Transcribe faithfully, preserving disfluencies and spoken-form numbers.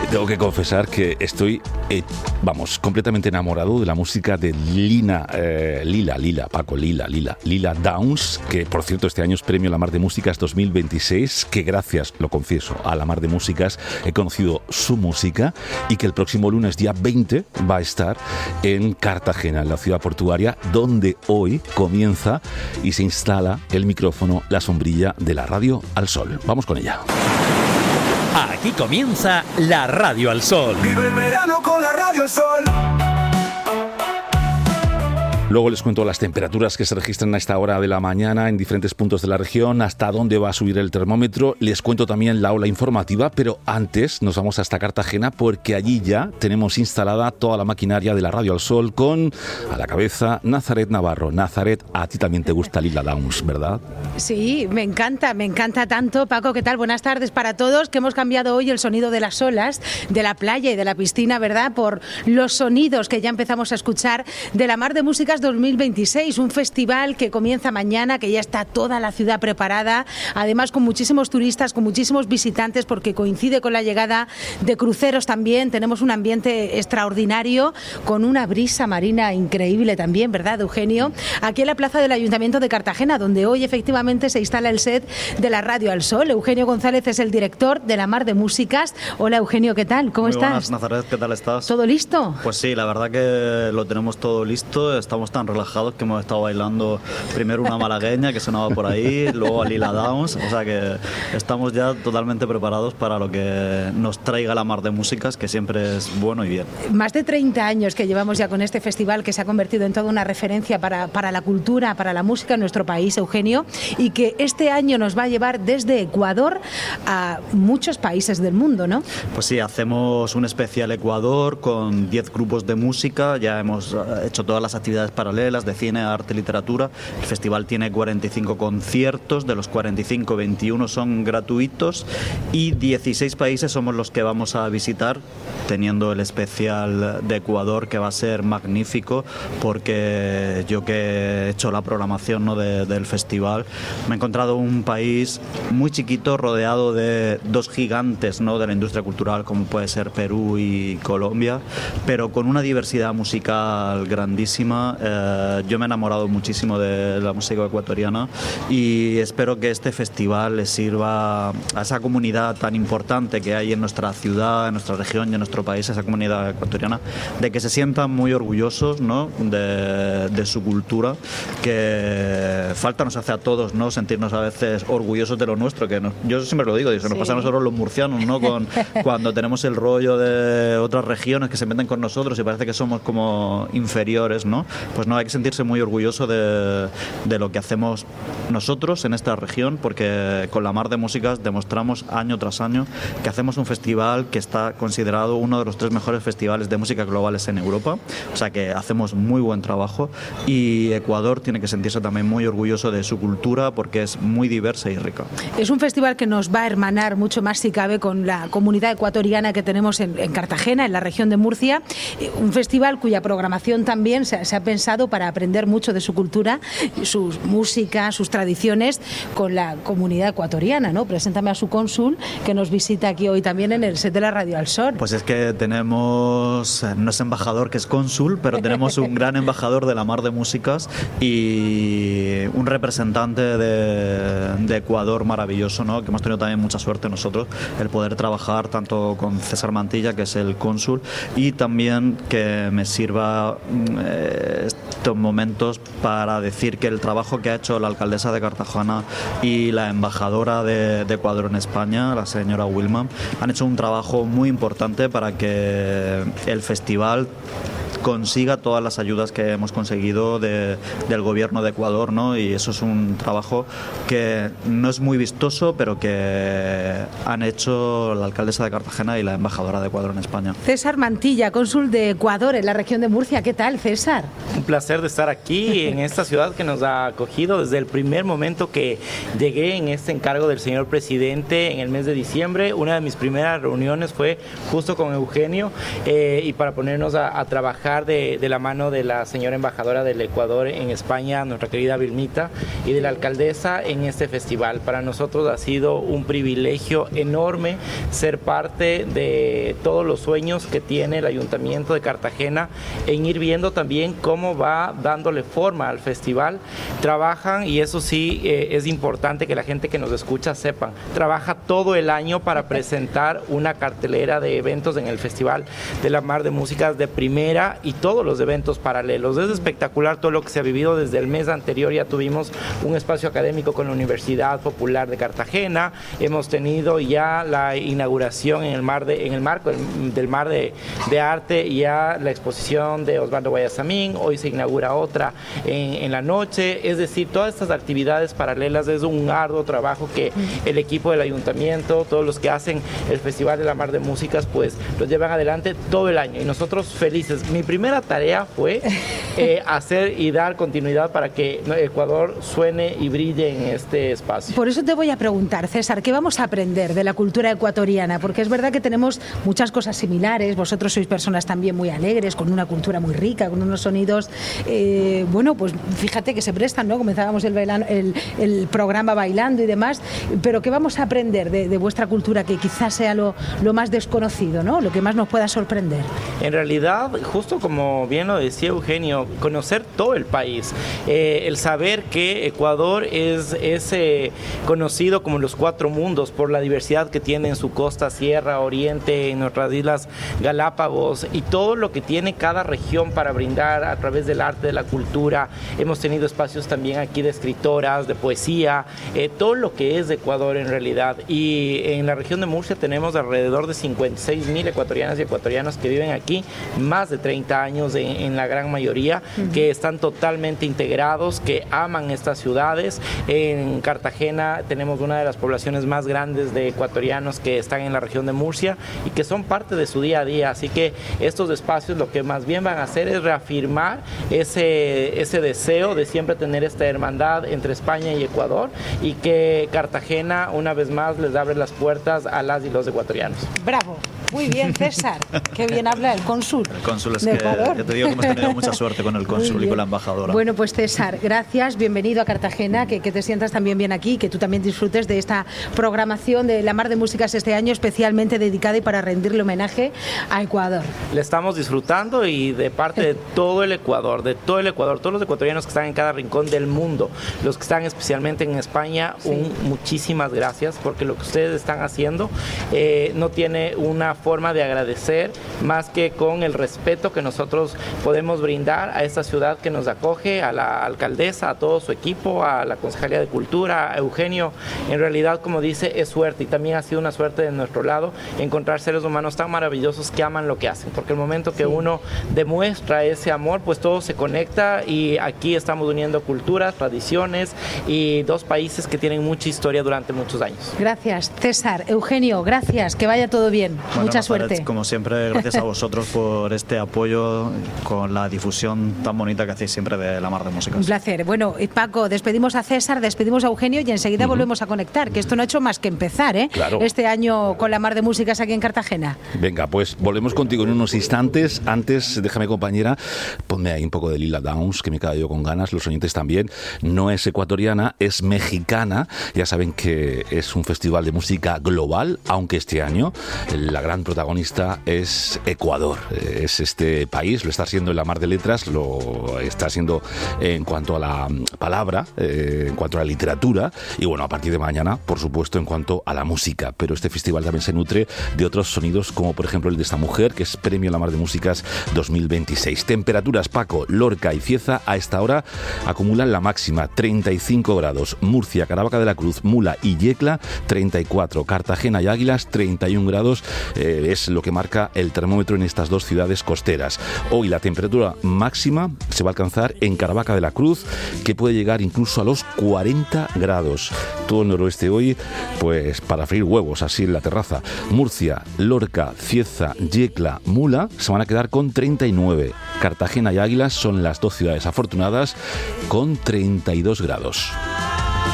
Tengo que confesar que estoy, eh, vamos, completamente enamorado de la música de Lina, eh, Lila, Lila, Paco, Lila, Lila, Lila Downs, que por cierto este año es premio La Mar de Músicas dos mil veintiséis, que gracias, lo confieso, a La Mar de Músicas he conocido su música y que el próximo lunes, día veinte, va a estar en Cartagena, en la ciudad portuaria, donde hoy comienza y se instala el micrófono, la sombrilla de la Radio al Sol. Vamos con ella. Aquí comienza la Radio al Sol. Vive el verano con la Radio al Sol. Luego les cuento las temperaturas que se registran a esta hora de la mañana en diferentes puntos de la región, hasta dónde va a subir el termómetro. Les cuento también la ola informativa, pero antes nos vamos hasta Cartagena porque allí ya tenemos instalada toda la maquinaria de la Radio al Sol con, a la cabeza, Nazaret Navarro. Nazaret, a ti también te gusta Lila Downs, ¿verdad? Sí, me encanta, me encanta tanto. Paco, ¿qué tal? Buenas tardes para todos, que hemos cambiado hoy el sonido de las olas, de la playa y de la piscina, ¿verdad? Por los sonidos que ya empezamos a escuchar de La Mar de Músicas dos mil veintiséis, un festival que comienza mañana, que ya está toda la ciudad preparada, además con muchísimos turistas, con muchísimos visitantes, porque coincide con la llegada de cruceros también. Tenemos un ambiente extraordinario, con una brisa marina increíble también, ¿verdad, Eugenio? Aquí en la plaza del Ayuntamiento de Cartagena, donde hoy efectivamente se instala el set de la Radio al Sol. Eugenio González es el director de La Mar de Músicas. Hola, Eugenio, ¿qué tal? ¿Cómo Muy estás? Buenas, Nazaret, ¿qué tal estás? ¿Todo listo? Pues sí, la verdad que lo tenemos todo listo. Estamos tan relajados que hemos estado bailando primero una malagueña que sonaba por ahí, luego a Lila Downs, o sea que estamos ya totalmente preparados para lo que nos traiga La Mar de Músicas, que siempre es bueno y bien. Más de treinta años que llevamos ya con este festival, que se ha convertido en toda una referencia para, para la cultura, para la música en nuestro país, Eugenio, y que este año nos va a llevar desde Ecuador a muchos países del mundo, ¿no? Pues sí, hacemos un especial Ecuador con diez grupos de música, ya hemos hecho todas las actividades paralelas de cine, arte, literatura. El festival tiene cuarenta y cinco conciertos, de los cuarenta y cinco, veintiuno son gratuitos y dieciséis países somos los que vamos a visitar, teniendo el especial de Ecuador, que va a ser magnífico, porque yo que he hecho la programación, ¿no?, de, del festival, me he encontrado un país muy chiquito rodeado de dos gigantes, ¿no?, de la industria cultural, como puede ser Perú y Colombia, pero con una diversidad musical grandísima. Eh, yo me he enamorado muchísimo de la música ecuatoriana y espero que este festival les sirva a esa comunidad tan importante que hay en nuestra ciudad, en nuestra región y en nuestro país, esa comunidad ecuatoriana, de que se sientan muy orgullosos, ¿no?, de, de su cultura, que falta nos hace a todos, ¿no?, sentirnos a veces orgullosos de lo nuestro, que no, yo siempre lo digo, y se nos sí. pasa a nosotros los murcianos, ¿no?, con, cuando tenemos el rollo de otras regiones que se meten con nosotros y parece que somos como inferiores, ¿no? Pues no, hay que sentirse muy orgulloso de, de lo que hacemos nosotros en esta región, porque con La Mar de Músicas demostramos año tras año que hacemos un festival que está considerado uno de los tres mejores festivales de música globales en Europa, o sea que hacemos muy buen trabajo y Ecuador tiene que sentirse también muy orgulloso de su cultura porque es muy diversa y rica. Es un festival que nos va a hermanar mucho más, si cabe, con la comunidad ecuatoriana que tenemos en, en Cartagena, en la región de Murcia, un festival cuya programación también se, se ha pensado para aprender mucho de su cultura, su música, sus tradiciones con la comunidad ecuatoriana, ¿no? Preséntame a su cónsul que nos visita aquí hoy también en el set de la Radio al Sol. Pues es que tenemos, no es embajador, que es cónsul, pero tenemos un gran embajador de La Mar de Músicas y un representante de, de Ecuador maravilloso, ¿no?, que hemos tenido también mucha suerte nosotros, el poder trabajar tanto con César Mantilla, que es el cónsul, y también que me sirva eh, estos momentos para decir que el trabajo que ha hecho la alcaldesa de Cartagena y la embajadora de, de Ecuador en España, la señora Wilma, han hecho un trabajo muy importante para que el festival consiga todas las ayudas que hemos conseguido de, del gobierno de Ecuador, ¿no? Y eso es un trabajo que no es muy vistoso, pero que han hecho la alcaldesa de Cartagena y la embajadora de Ecuador en España. César Mantilla, cónsul de Ecuador en la región de Murcia. ¿Qué tal, César? Un placer de estar aquí en esta ciudad que nos ha acogido desde el primer momento que llegué en este encargo del señor presidente en el mes de diciembre. Una de mis primeras reuniones fue justo con Eugenio eh, y para ponernos a, a trabajar trabajar de, de la mano de la señora embajadora del Ecuador en España, nuestra querida Vilmita, y de la alcaldesa en este festival. Para nosotros ha sido un privilegio enorme ser parte de todos los sueños que tiene el Ayuntamiento de Cartagena en ir viendo también cómo va dándole forma al festival. Trabajan, y eso sí eh, es importante que la gente que nos escucha sepan, trabaja todo el año para presentar una cartelera de eventos en el Festival de la Mar de Músicas de primera y todos los eventos paralelos. Es espectacular todo lo que se ha vivido desde el mes anterior. Ya tuvimos un espacio académico con la Universidad Popular de Cartagena, hemos tenido ya la inauguración en el, mar de, en el marco del, del Mar de, de Arte, ya la exposición de Osvaldo Guayasamín, hoy se inaugura otra en, en la noche. Es decir, todas estas actividades paralelas es un arduo trabajo que el equipo del ayuntamiento, todos los que hacen el Festival de la Mar de Músicas, pues lo llevan adelante todo el año y nosotros felices. Mi primera tarea fue eh, hacer y dar continuidad para que Ecuador suene y brille en este espacio. Por eso te voy a preguntar, César, ¿qué vamos a aprender de la cultura ecuatoriana? Porque es verdad que tenemos muchas cosas similares, vosotros sois personas también muy alegres, con una cultura muy rica, con unos sonidos, eh, bueno, pues fíjate que se prestan, ¿no? Comenzábamos el, bailan, el, el programa bailando y demás, pero ¿qué vamos a aprender de, de vuestra cultura que quizás sea lo, lo más desconocido, ¿no? Lo que más nos pueda sorprender. En realidad, justo como bien lo decía Eugenio, conocer todo el país, eh, el saber que Ecuador es, es eh, conocido como los cuatro mundos por la diversidad que tiene en su costa, sierra, oriente, en nuestras islas Galápagos y todo lo que tiene cada región para brindar a través del arte, de la cultura. Hemos tenido espacios también aquí de escritoras, de poesía, eh, todo lo que es de Ecuador en realidad. Y en la región de Murcia tenemos alrededor de cincuenta y seis mil ecuatorianas y ecuatorianos que viven aquí, más de treinta años en, en la gran mayoría, uh-huh. que están totalmente integrados, que aman estas ciudades. En Cartagena tenemos una de las poblaciones más grandes de ecuatorianos que están en la región de Murcia y que son parte de su día a día, así que estos espacios lo que más bien van a hacer es reafirmar ese, ese deseo de siempre tener esta hermandad entre España y Ecuador y que Cartagena una vez más les abre las puertas a las y los ecuatorianos. Bravo. Muy bien, César. Qué bien habla el cónsul. El cónsul es que, que te digo que hemos tenido mucha suerte con el cónsul y con la embajadora. Bueno, pues César, gracias, bienvenido a Cartagena, que, que te sientas también bien aquí, que tú también disfrutes de esta programación de la Mar de Músicas este año, especialmente dedicada y para rendirle homenaje a Ecuador. Le estamos disfrutando y de parte de todo el Ecuador, de todo el Ecuador, todos los ecuatorianos que están en cada rincón del mundo, los que están especialmente en España, sí. un, muchísimas gracias, porque lo que ustedes están haciendo eh, no tiene una forma de agradecer más que con el respeto que nosotros podemos brindar a esta ciudad que nos acoge, a la alcaldesa, a todo su equipo, a la Concejalía de Cultura, a Eugenio. En realidad, como dice, es suerte y también ha sido una suerte de nuestro lado encontrar seres humanos tan maravillosos que aman lo que hacen, porque el momento que sí. uno demuestra ese amor, pues todo se conecta y aquí estamos uniendo culturas, tradiciones y dos países que tienen mucha historia durante muchos años. Gracias, César. Eugenio, gracias, que vaya todo bien. Bueno, mucha suerte. Como siempre, gracias a vosotros por este apoyo con la difusión tan bonita que hacéis siempre de la Mar de Músicas. Un placer. Bueno, Paco, despedimos a César, despedimos a Eugenio y enseguida uh-huh. volvemos a conectar, que esto no ha hecho más que empezar, ¿eh? Claro. Este año con la Mar de Músicas aquí en Cartagena. Venga, pues volvemos contigo en unos instantes. Antes, déjame, compañera, ponme ahí un poco de Lila Downs, que me he quedado yo con ganas, los oyentes también. No es ecuatoriana, es mexicana. Ya saben que es un festival de música global, aunque este año la gran protagonista es Ecuador. Es este país, lo está siendo en la Mar de Letras, lo está siendo en cuanto a la palabra, eh, en cuanto a la literatura y bueno, a partir de mañana, por supuesto, en cuanto a la música. Pero este festival también se nutre de otros sonidos, como por ejemplo el de esta mujer, que es Premio La Mar de Músicas dos mil veintiséis. Temperaturas, Paco, Lorca y Cieza a esta hora acumulan la máxima, treinta y cinco grados. Murcia, Caravaca de la Cruz, Mula y Yecla, treinta y cuatro. Cartagena y Águilas, treinta y un grados. Eh, es lo que marca el termómetro en estas dos ciudades costeras. Hoy la temperatura máxima se va a alcanzar en Caravaca de la Cruz, que puede llegar incluso a los cuarenta grados. Todo el noroeste hoy, pues para freír huevos, así en la terraza. Murcia, Lorca, Cieza, Yecla, Mula se van a quedar con treinta y nueve. Cartagena y Águilas son las dos ciudades afortunadas con treinta y dos grados.